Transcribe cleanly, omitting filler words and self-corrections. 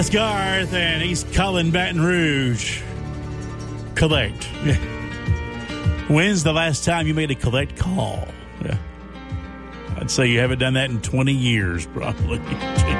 It's Garth, and he's calling Baton Rouge. Collect. When's the last time you made a collect call? Yeah. I'd say you haven't done that in 20 years, probably.